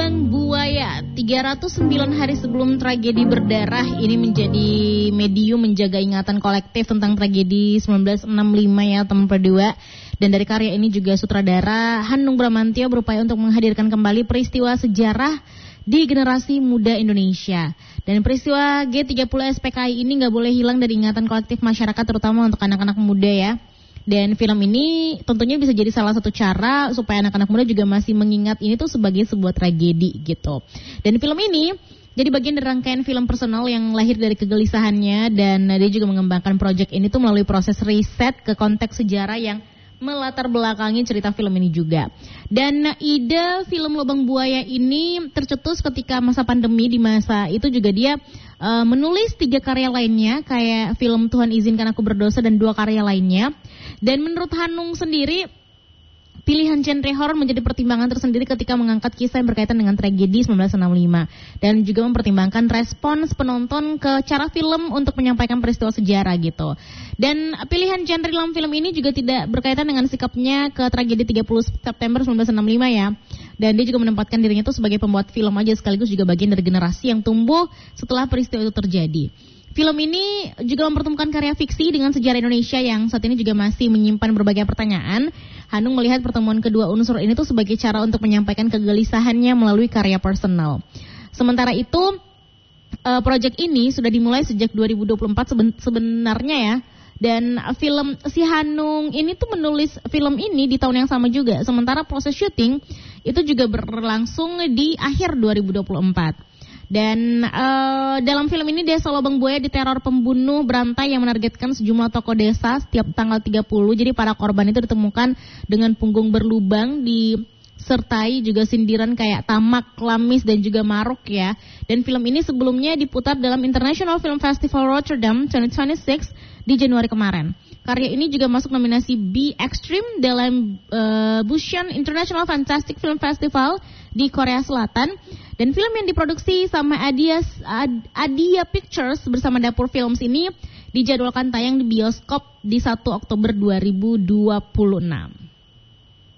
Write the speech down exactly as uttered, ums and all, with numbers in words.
Lubang Buaya, tiga ratus sembilan hari sebelum tragedi berdarah, ini menjadi medium menjaga ingatan kolektif tentang tragedi seribu sembilan ratus enam puluh lima ya teman berdua. Dan dari karya ini juga sutradara Hanung Bramantyo berupaya untuk menghadirkan kembali peristiwa sejarah di generasi muda Indonesia. Dan peristiwa G tiga puluh S P K I ini nggak boleh hilang dari ingatan kolektif masyarakat, terutama untuk anak-anak muda ya. Dan film ini tentunya bisa jadi salah satu cara supaya anak-anak muda juga masih mengingat ini tuh sebagai sebuah tragedi gitu. Dan film ini jadi bagian dari rangkaian film personal yang lahir dari kegelisahannya, dan dia juga mengembangkan proyek ini tuh melalui proses riset ke konteks sejarah yang melatar belakangi cerita film ini juga. Dan ide film Lubang Buaya ini tercetus ketika masa pandemi. Di masa itu juga dia uh, menulis tiga karya lainnya, kayak film Tuhan Izinkan Aku Berdosa dan dua karya lainnya. Dan menurut Hanung sendiri, pilihan genre horor menjadi pertimbangan tersendiri ketika mengangkat kisah yang berkaitan dengan tragedi seribu sembilan ratus enam puluh lima. Dan juga mempertimbangkan respons penonton ke cara film untuk menyampaikan peristiwa sejarah gitu. Dan pilihan genre dalam film ini juga tidak berkaitan dengan sikapnya ke tragedi tiga puluh September seribu sembilan ratus enam puluh lima ya. Dan dia juga menempatkan dirinya itu sebagai pembuat film aja, sekaligus juga bagian dari generasi yang tumbuh setelah peristiwa itu terjadi. Film ini juga mempertemukan karya fiksi dengan sejarah Indonesia yang saat ini juga masih menyimpan berbagai pertanyaan. Hanung melihat pertemuan kedua unsur ini tuh sebagai cara untuk menyampaikan kegelisahannya melalui karya personal. Sementara itu, uh, proyek ini sudah dimulai sejak dua ribu dua puluh empat seben- sebenarnya ya. Dan film si Hanung ini tuh menulis film ini di tahun yang sama juga. Sementara proses syuting itu juga berlangsung di akhir dua ribu dua puluh empat. Dan uh, dalam film ini Desa Lubang Buaya diteror pembunuh berantai yang menargetkan sejumlah tokoh desa setiap tanggal tiga puluh. Jadi para korban itu ditemukan dengan punggung berlubang, disertai juga sindiran kayak tamak, lamis, dan juga maruk ya. Dan film ini sebelumnya diputar dalam International Film Festival Rotterdam dua ribu dua puluh enam di Januari kemarin. Karya ini juga masuk nominasi B Extreme dalam uh, Busan International Fantastic Film Festival di Korea Selatan. Dan film yang diproduksi sama Adia, Adia Pictures bersama Dapur Films ini dijadwalkan tayang di bioskop di satu Oktober dua ribu dua puluh enam.